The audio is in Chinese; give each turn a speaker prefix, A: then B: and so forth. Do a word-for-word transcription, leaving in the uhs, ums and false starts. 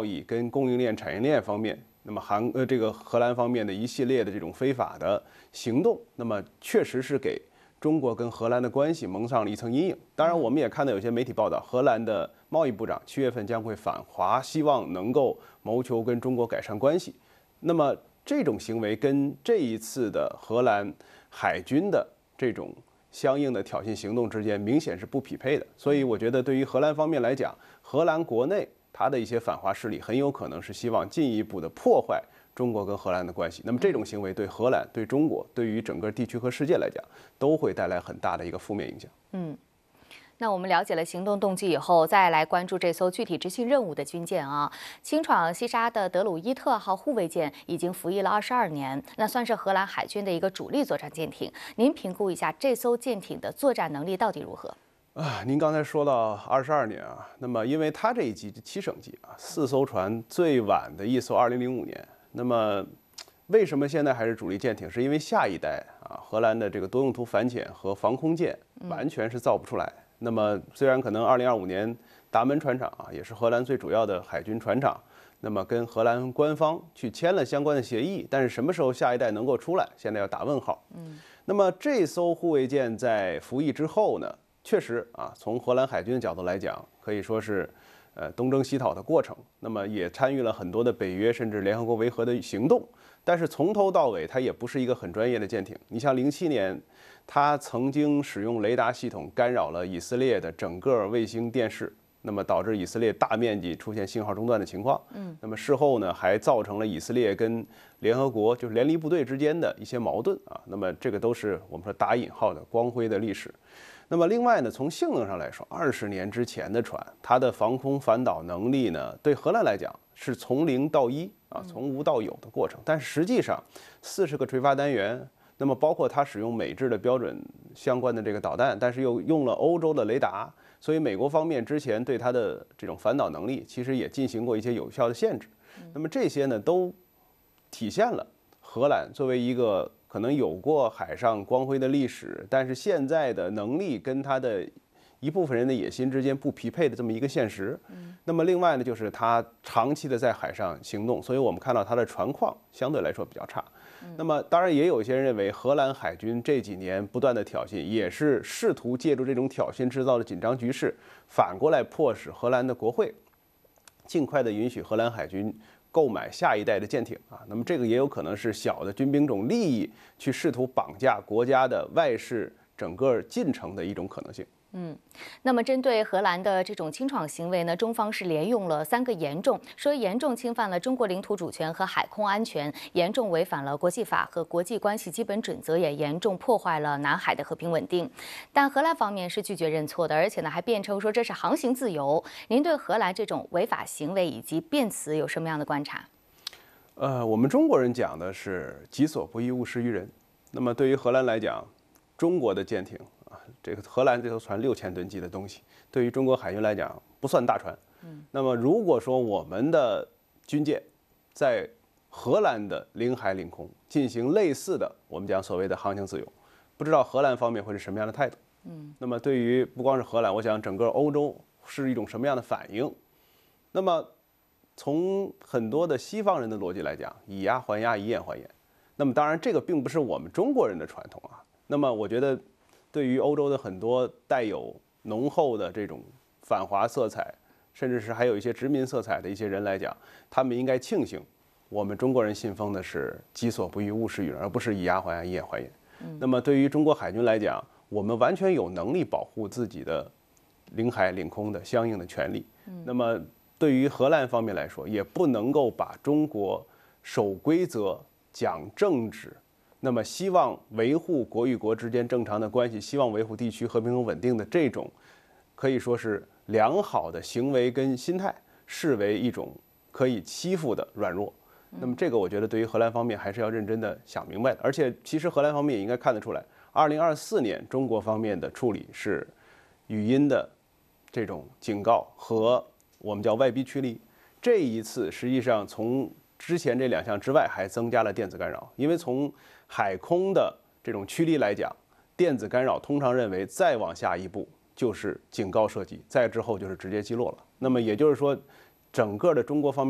A: 贸易跟供应链、产业链方面，那么韩呃这个荷兰方面的一系列的这种非法的行动，那么确实是给中国跟荷兰的关系蒙上了一层阴影。当然，我们也看到有些媒体报道，荷兰的贸易部长七月份将会访华，希望能够谋求跟中国改善关系。那么这种行为跟这一次的荷兰海军的这种相应的挑衅行动之间明显是不匹配的。所以我觉得对于荷兰方面来讲，荷兰国内它的一些反华势力很有可能是希望进一步的破坏中国跟荷兰的关系。那么这种行为对荷兰、对中国、对于整个地区和世界来讲，都会带来很大的一个负面影响。
B: 嗯。那我们了解了行动动机以后，再来关注这艘具体执行任务的军舰啊。轻闯西沙的德鲁伊特号护卫舰已经服役了二十二年，那算是荷兰海军的一个主力作战舰艇。您评估一下这艘舰艇的作战能力到底如何？
A: 啊，您刚才说到二十二年啊，那么因为它这一级七省级啊，四艘船最晚的一艘二零零五年，那么为什么现在还是主力舰艇？是因为下一代啊，荷兰的这个多用途反潜和防空舰完全是造不出来。那么虽然可能二零二五年达门船厂啊，也是荷兰最主要的海军船厂，那么跟荷兰官方去签了相关的协议，但是什么时候下一代能够出来，现在要打问号。嗯，那么这艘护卫舰在服役之后呢，确实啊，从荷兰海军的角度来讲，可以说是呃东征西讨的过程，那么也参与了很多的北约甚至联合国维和的行动。但是从头到尾，它也不是一个很专业的舰艇。你像零七年，它曾经使用雷达系统干扰了以色列的整个卫星电视，那么导致以色列大面积出现信号中断的情况。嗯，那么事后呢，还造成了以色列跟联合国就是联黎部队之间的一些矛盾啊。那么这个都是我们说打引号的光辉的历史。那么另外呢，从性能上来说，二十年之前的船，它的防空反导能力呢，对荷兰来讲是从零到一啊，从无到有的过程。但是实际上，四十个垂发单元，那么包括它使用美制的标准相关的这个导弹，但是又用了欧洲的雷达，所以美国方面之前对它的这种反导能力，其实也进行过一些有效的限制。那么这些呢，都体现了荷兰作为一个可能有过海上光辉的历史，但是现在的能力跟它的一部分人的野心之间不匹配的这么一个现实。那么另外呢，就是它长期的在海上行动，所以我们看到它的船况相对来说比较差。那么当然也有一些人认为，荷兰海军这几年不断的挑衅，也是试图借助这种挑衅制造的紧张局势，反过来迫使荷兰的国会尽快的允许荷兰海军购买下一代的舰艇啊。那么这个也有可能是小的军兵种利益去试图绑架国家的外事整个进程的一种可能性。
B: 嗯，那么针对荷兰的这种轻闯行为呢，中方是连用了三个严重，说严重侵犯了中国领土主权和海空安全，严重违反了国际法和国际关系基本准则，也严重破坏了南海的和平稳定。但荷兰方面是拒绝认错的，而且呢还辩称说这是航行自由。您对荷兰这种违法行为以及辩词有什么样的观察？
A: 呃，我们中国人讲的是己所不欲，勿施于人。那么对于荷兰来讲，中国的舰艇。这个荷兰这艘船六千吨级的东西，对于中国海军来讲不算大船。嗯，那么如果说我们的军舰在荷兰的领海领空进行类似的，我们讲所谓的航行自由，不知道荷兰方面会是什么样的态度？嗯，那么对于不光是荷兰，我想整个欧洲是一种什么样的反应？那么从很多的西方人的逻辑来讲，以牙还牙，以眼还眼。那么当然，这个并不是我们中国人的传统啊。那么我觉得。对于欧洲的很多带有浓厚的这种反华色彩，甚至是还有一些殖民色彩的一些人来讲，他们应该庆幸，我们中国人信奉的是己所不欲，勿施于人，而不是以牙还牙，以眼还眼。那么对于中国海军来讲，我们完全有能力保护自己的领海领空的相应的权利。那么对于荷兰方面来说，也不能够把中国守规则、讲政治。那么，希望维护国与国之间正常的关系，希望维护地区和平和稳定的这种，可以说是良好的行为跟心态，视为一种可以欺负的软弱。那么，这个我觉得对于荷兰方面还是要认真的想明白的。而且，其实荷兰方面也应该看得出来，二零二四年中国方面的处理是语音的这种警告和我们叫外逼驱离。这一次实际上从之前这两项之外，还增加了电子干扰，因为从海空的这种驱离来讲，电子干扰通常认为再往下一步就是警告射击，再之后就是直接击落了。那么也就是说，整个的中国方面。